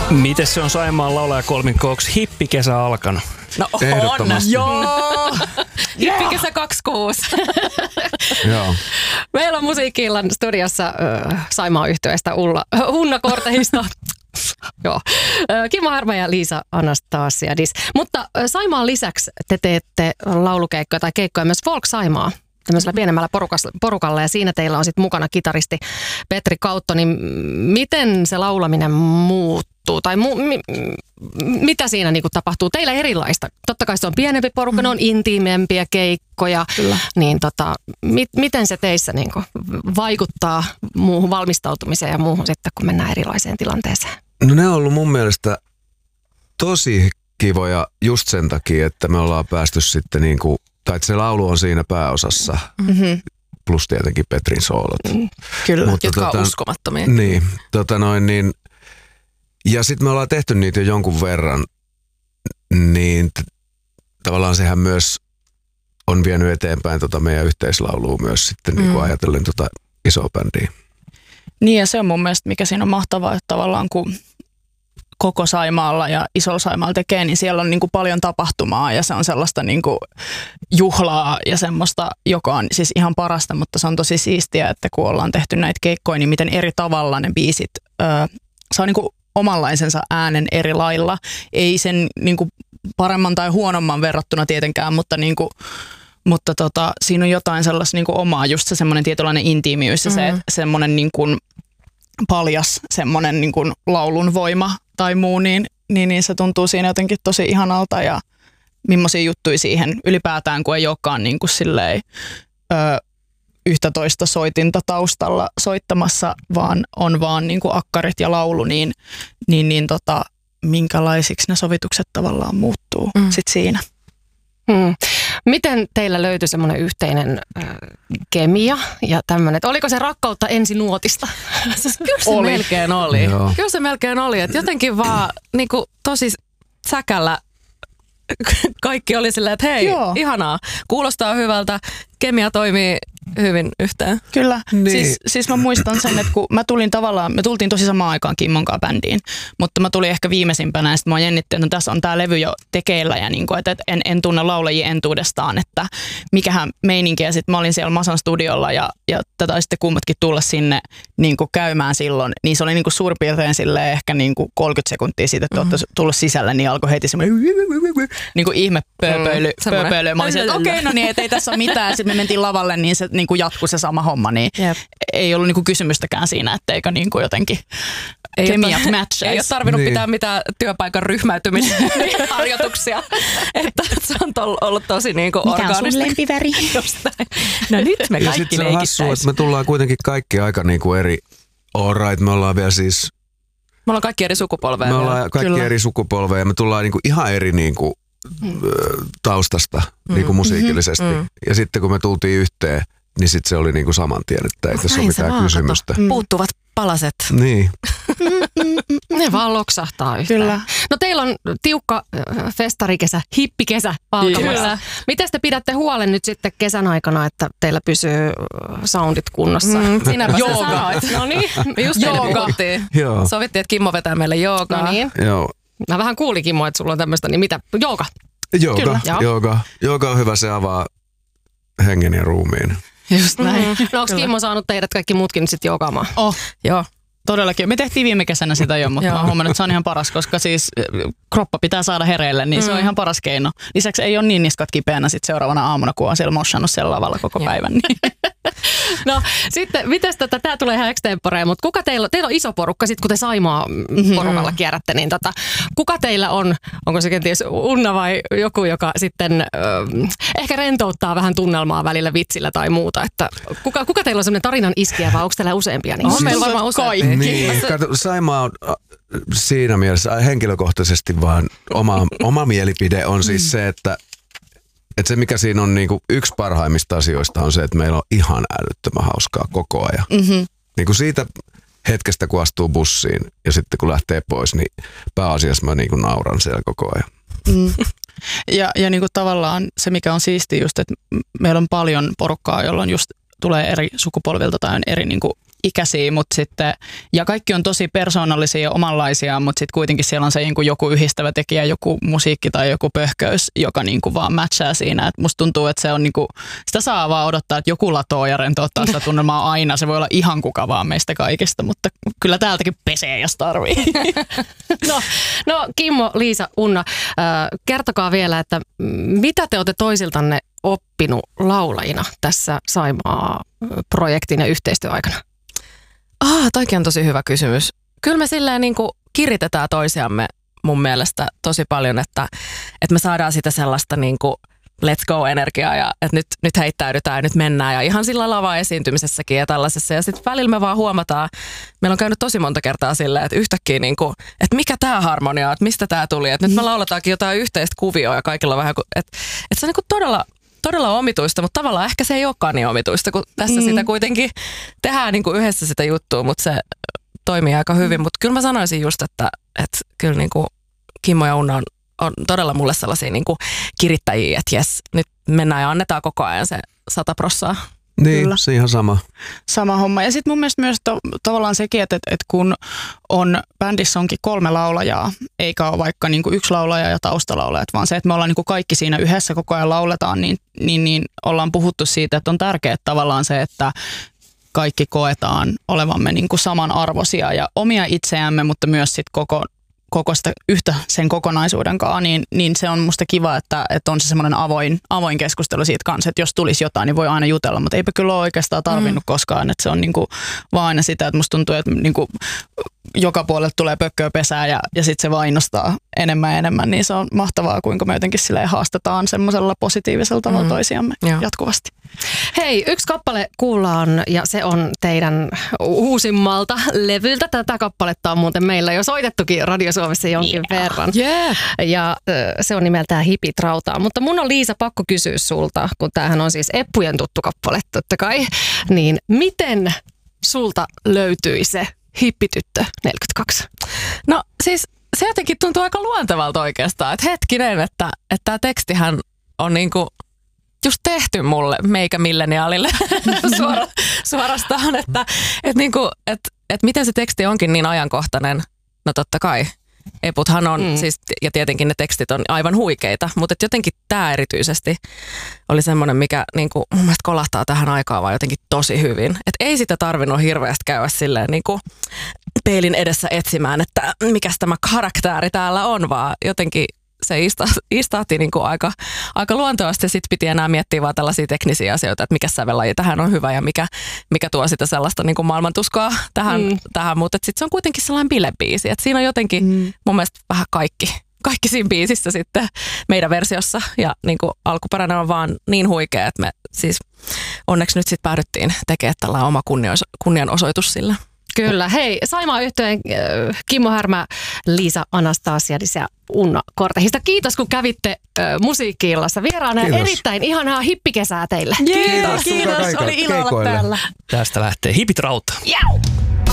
Miten se on Saimaan laulajakolmikko? Onko hippikesä alkanut? No on. Joo. Hippikesä 26. Joo. Meillä on Musiikki-illan studiossa Saimaan yhtyeestä Unna Kortehista. Joo. Kimmo Härmä ja Liisa Anastasiadis. Mutta Saimaan lisäksi te teette laulukeikkoja tai keikkoja myös Folk Saimaa tämmöisellä pienemmällä porukalla, ja siinä teillä on sitten mukana kitaristi Petri Kautto. Niin miten se laulaminen muuttuu? Tai mitä siinä niinku tapahtuu? Teillä erilaista. Totta kai se on pienempi porukka, ne on intiimempiä keikkoja. Kyllä. Niin miten se teissä niinku vaikuttaa muuhun valmistautumiseen ja muuhun sitten, kun mennään erilaiseen tilanteeseen? No ne on ollut mun mielestä tosi kivoja just sen takia, että me ollaan päästy sitten niinku, tai että se laulu on siinä pääosassa. Mm-hmm. Plus tietenkin Petrin soolot. Kyllä, mutta jotka on uskomattomia. Niin, ja sitten me ollaan tehty niitä jo jonkun verran, niin tavallaan sehän myös on vienyt eteenpäin meidän yhteislaulua myös sitten niin kuin ajatellen isoa bändiä. Niin, ja se on mun mielestä, mikä siinä on mahtavaa, että tavallaan kun koko Saimaalla ja Isolla Saimaalla tekee, niin siellä on niin kuin paljon tapahtumaa ja se on sellaista niin kuin juhlaa ja semmoista, joka on siis ihan parasta, mutta se on tosi siistiä, että kun ollaan tehty näitä keikkoja, niin miten eri tavalla ne biisit saa niin kuin omanlaisensa äänen eri lailla. Ei sen niin kuin paremman tai huonomman verrattuna tietenkään, mutta siinä on jotain sellaista niin kuin omaa, just se semmoinen tietynlainen intiimiys ja se semmoinen niin kuin paljas semmoinen niin kuin laulun voima tai muu, niin se tuntuu siinä jotenkin tosi ihanalta ja millaisia juttuja siihen ylipäätään, kun ei olekaan niin kuin silleen 11 soitinta taustalla soittamassa, vaan on vaan niin kuin akkarit ja laulu, niin minkälaisiksi ne sovitukset tavallaan muuttuu sit siinä. Miten teillä löytyi semmoinen yhteinen kemia ja tämmöinen, oliko se rakkautta ensinuotista? Kyllä se melkein oli. Joo. Kyllä se melkein oli, että jotenkin vaan niin kuin, tosi säkällä kaikki oli silleen, että hei, ihanaa, kuulostaa hyvältä, kemia toimii hyvin yhteen. Kyllä. Niin. Siis mä muistan sen, että kun me tultiin tosi samaan aikaan Kimmon kanssa bändiin, mutta mä tulin ehkä viimeisimpänä ja sitten mä jännitti, että tässä on tää levy jo tekeillä ja niin kuin, että en tunne laulajia entuudestaan, että mikähän meininki. Ja sitten mä olin siellä Masan studiolla ja tätä sitten kummatkin tulla sinne niin kuin käymään silloin, niin se oli niin kuin suurin piirtein silleen ehkä niin kuin 30 sekuntia siitä, että olette tullut sisälle, niin alkoi heti semmoinen niin kuin ihme pööpöily. Mä olin että okei, no niin, että ei tässä ole mitään. Sitten me mentiin lavalle, niin se niin kuin jatkui se sama homma, niin ei ollut niin kuin kysymystäkään siinä, etteikö niin kuin jotenkin kemiat matchaisi. Ei ole tarvinnut pitää mitään työpaikan ryhmäytymisharjoituksia, että se on ollut tosi niin kuin orgaanista. Mikä on sun lempiväri? No nyt me ja kaikki sitten se on hassua, että me tullaan kuitenkin kaikki aika niin kuin eri, me ollaan vielä siis... Me ollaan kaikki eri sukupolveja. Me ollaan kaikki eri sukupolveja ja me tullaan niin kuin ihan eri niin kuin taustasta niin kuin musiikillisesti. Ja sitten kun me tultiin yhteen, niin sitten se oli niin kuin saman tien, että ei tässä ole mitään kysymystä. Puuttuvat palaset. Niin. Ne vaan loksahtaa yhteen. Kyllä. No teillä on tiukka festarikesä, hippikesä alkamassa. Miten te pidätte huolen nyt sitten kesän aikana, että teillä pysyy soundit kunnossa? Sinäpä Jooga. sä sanoit. No niin, me just puhuttiin. Joo. Sovittiin, että Kimmo vetää meille joogaa. No niin. Joo. Mä vähän kuulin, Kimmo, että sulla on tämmöistä, niin mitä? Jooga. Jooga on hyvä, se avaa hengen ja ruumiin. Just näin. No onko Kimmo saanut teidät kaikki muutkin nyt sitten joogaamaan? Joo. Todellakin. Me tehtiin viime kesänä sitä jo, mutta mä oon huomannut, että se on ihan paras, koska siis kroppa pitää saada hereille, niin se on ihan paras keino. Lisäksi ei ole niin niskat kipeänä sit seuraavana aamuna, kun on siellä moshannut siellä lavalla koko päivän. Niin. No sitten, mites tää tulee ihan extemporeen, mutta kuka teillä on iso porukka, sit kun te Saimaa porukalla kierrätte, niin kuka teillä on, onko se kenties Unna vai joku, joka sitten ehkä rentouttaa vähän tunnelmaa välillä vitsillä tai muuta, että kuka teillä on semmoinen tarinan iskiä vai onko teillä useampia? Niin on meillä varmaan useampia. Niin, Saimaa on siinä mielessä henkilökohtaisesti vaan oma mielipide on siis se, että se mikä siinä on niinku yksi parhaimmista asioista on se, että meillä on ihan älyttömän hauskaa koko ajan. Niinku siitä hetkestä kun astuu bussiin ja sitten kun lähtee pois, niin pääasiassa mä niinku nauran siellä koko ajan. Ja niinku tavallaan se mikä on siistiä just, että meillä on paljon porukkaa, jolla on just tulee eri sukupolvilta tai on eri niinku ikäisiä, mutta sitten, ja kaikki on tosi persoonallisia ja omanlaisia, mutta sitten kuitenkin siellä on se niin kuin joku yhdistävä tekijä, joku musiikki tai joku pöhköys, joka niin kuin vaan matchaa siinä. Et musta tuntuu, että se on niin kuin, sitä saa vaan odottaa, että joku latoo ja rentouttaa sitä tunnelmaa aina. Se voi olla ihan kuka vaan meistä kaikista, mutta kyllä täältäkin pesee, jos tarvii. No Kimmo, Liisa, Unna, kertokaa vielä, että mitä te olette toisiltanne oppinut laulajina tässä Saimaa-projektin ja yhteistyöaikana? Toikin on tosi hyvä kysymys. Kyllä me silleen niin kuin kiritetään toisiamme mun mielestä tosi paljon, että me saadaan sitä sellaista niin kuin let's go-energiaa ja että nyt heittäydytään ja nyt mennään ja ihan sillä lava-esiintymisessäkin ja tällaisessa. Ja sitten välillä me vaan huomataan, meillä on käynyt tosi monta kertaa silleen, että yhtäkkiä niin kuin, että mikä tämä harmonia, että mistä tämä tuli, että nyt me lauletaankin jotain yhteistä kuvioa ja kaikilla on vähän, että se on niin kuin todella omituista, mutta tavallaan ehkä se ei olekaan niin omituista, kun tässä sitä kuitenkin tehdään niin kuin yhdessä sitä juttua, mutta se toimii aika hyvin. Mutta kyllä mä sanoisin just, että kyllä niin kuin Kimmo ja Unna on todella mulle sellaisia niin kuin kirittäjiä, että jes, nyt mennään ja annetaan koko ajan se 100%. Niin, Kyllä. se ihan sama. Sama homma. Ja sitten mun mielestä myös tavallaan sekin, että kun on bändissä onkin 3 laulajaa, eikä ole vaikka niinku 1 laulaja ja taustalaulajat, vaan se, että me ollaan niinku kaikki siinä yhdessä koko ajan lauletaan, niin ollaan puhuttu siitä, että on tärkeää tavallaan se, että kaikki koetaan olevamme niinku samanarvoisia ja omia itseämme, mutta myös sit koko sitä yhtä sen kokonaisuuden kanssa, niin se on musta kiva, että on se semmoinen avoin keskustelu siitä kanssa, että jos tulisi jotain, niin voi aina jutella, mutta eipä kyllä ole oikeastaan tarvinnut koskaan, että se on niinku vaan aina sitä, että musta tuntuu, että niinku joka puolelta tulee pökköä pesää ja sitten se vainostaa enemmän, niin se on mahtavaa, kuinka me jotenkin silleen haastetaan semmoisella positiivisella tavalla toisiamme jatkuvasti. Hei, 1 kappale kuullaan ja se on teidän uusimmalta levyltä. Tätä kappaletta on muuten meillä jo soitettukin Radio Suomessa jonkin verran. Yeah. Ja se on nimeltään Hipit rautaa. Mutta mun on Liisa pakko kysyä sulta, kun tämähän on siis Eppujen tuttu kappale totta kai. Niin miten sulta löytyi se Hippityttö 42? No siis se jotenkin tuntuu aika luontevalta oikeastaan. Että hetkinen, että tämä tekstihän on niinku just tehty mulle, meikä milleniaalille suorastaan, että miten se teksti onkin niin ajankohtainen. No totta kai, Eputhan on siis, ja tietenkin ne tekstit on aivan huikeita, mutta jotenkin tämä erityisesti oli semmoinen, mikä niinku, mun mielestä kolahtaa tähän aikaan vaan jotenkin tosi hyvin. Et ei sitä tarvinnut hirveästi käydä silleen niinku peilin edessä etsimään, että mikäs tämä karakteri täällä on, vaan jotenkin se istahti niin kuin aika luontevasti. Sitten piti enää miettiä vaan tällaisia teknisiä asioita, että mikä sävellaji tähän on hyvä ja mikä tuo sitä sellaista niin kuin maailmantuskaa tähän. Mutta sitten se on kuitenkin sellainen bilebiisi. Että siinä on jotenkin mun mielestä vähän kaikki siinä biisissä sitten meidän versiossa. Ja niin kuin alkuperäinen on vaan niin huikea, että me siis onneksi nyt sitten päädyttiin tekemään tällainen oma kunnianosoitus sillä. Kyllä. Hei, Saimaa-yhtyeen Kimmo Härmä, Liisa Anastasiadis ja Unna Kortehista. Kiitos, kun kävitte Musiikki-illassa vieraana. Erittäin ihanaa hippikesää teille. Kiitos. Oli ilo olla täällä. Tästä lähtee Hipit rautaa. Jau!